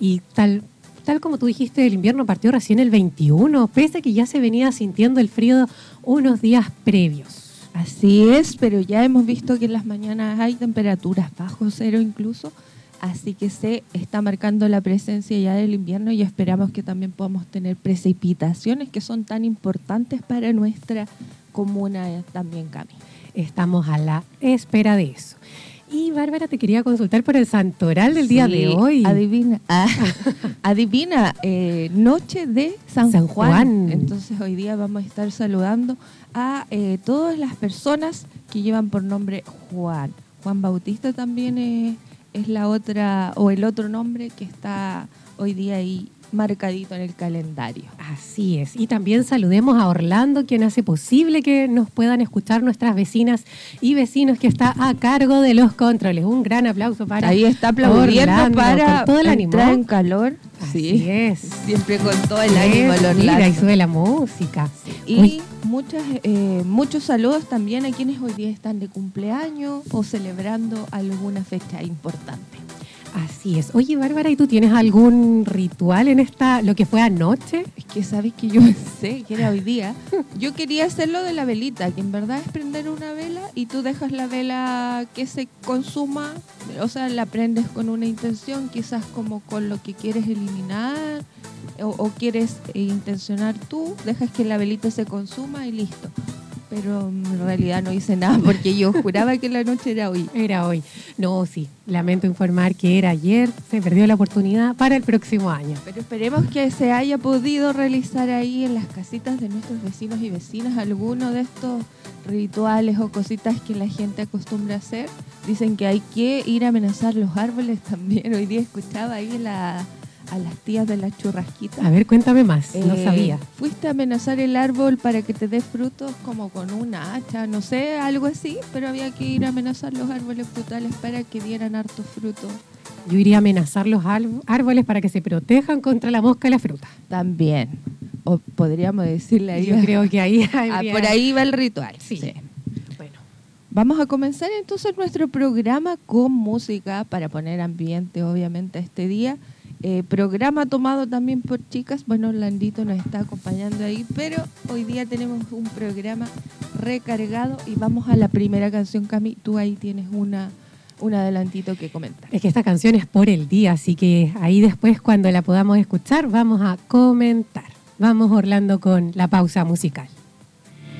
Y tal como tú dijiste, el invierno partió recién el 21, pese a que ya se venía sintiendo el frío unos días previos. Así es, pero ya hemos visto que en las mañanas hay temperaturas bajo cero incluso, así que se está marcando la presencia ya del invierno y esperamos que también podamos tener precipitaciones que son tan importantes para nuestra comuna también, Cami. Estamos a la espera de eso. Y Bárbara, te quería consultar por el santoral del día de hoy. Adivina, noche de San Juan. Entonces hoy día vamos a estar saludando a todas las personas que llevan por nombre Juan. Juan Bautista también es la otra o el otro nombre que está hoy día ahí marcadito en el calendario. Así es. Y también saludemos a Orlando, quien hace posible que nos puedan escuchar nuestras vecinas y vecinos, que está a cargo de los controles. Un gran aplauso para ahí está aplaudiendo Orlando, para todo el entrar en calor. Así es. Siempre con todo el ánimo, el Orlando. Mira, y sube la música. Y muchos saludos también a quienes hoy día están de cumpleaños o celebrando alguna fecha importante. Así es. Oye, Bárbara, ¿y tú tienes algún ritual en lo que fue anoche? Es que sabes que yo pensé que era hoy día. Yo quería hacerlo de la velita, que en verdad es prender una vela y tú dejas la vela que se consuma, o sea, la prendes con una intención, quizás como con lo que quieres eliminar o quieres intencionar tú, dejas que la velita se consuma y listo. Pero en realidad no hice nada porque yo juraba que la noche era hoy. Era hoy. No, sí. Lamento informar que era ayer. Se perdió la oportunidad para el próximo año. Pero esperemos que se haya podido realizar ahí en las casitas de nuestros vecinos y vecinas alguno de estos rituales o cositas que la gente acostumbra a hacer. Dicen que hay que ir a amenazar los árboles también. Hoy día escuchaba ahí a las tías de las churrasquitas. A ver, cuéntame más, no sabía. Fuiste a amenazar el árbol para que te dé frutos como con una hacha, no sé, algo así, pero había que ir a amenazar los árboles frutales para que dieran hartos frutos. Yo iría a amenazar los árboles para que se protejan contra la mosca y la fruta. También, o podríamos decirle ahí. Yo creo que ahí por ahí va el ritual. Sí. Bueno. Vamos a comenzar entonces nuestro programa con música para poner ambiente, obviamente, a este día. Programa tomado también por chicas. Bueno, Orlandito nos está acompañando ahí, pero hoy día tenemos un programa recargado y vamos a la primera canción. Cami, tú ahí tienes un adelantito que comentar. Es que esta canción es por el día, así que ahí después, cuando la podamos escuchar, vamos a comentar. Vamos, Orlando, con la pausa musical.